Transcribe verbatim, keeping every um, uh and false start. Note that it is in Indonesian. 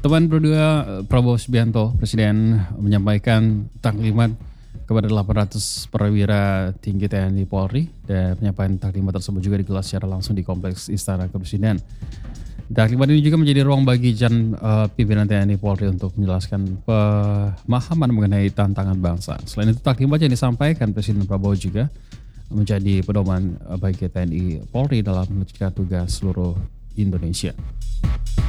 Teman berdua Prabowo Subianto, Presiden menyampaikan taklimat kepada delapan ratus perwira tinggi T N I Polri, dan penyampaian taklimat tersebut juga digelar secara langsung di Kompleks Istana Kepresidenan. Taklimat ini juga menjadi ruang bagi Jan uh, pimpinan T N I Polri untuk menjelaskan pemahaman mengenai tantangan bangsa. Selain itu, taklimat yang disampaikan Presiden Prabowo juga menjadi pedoman bagi T N I Polri dalam melanjutkan tugas seluruh Indonesia.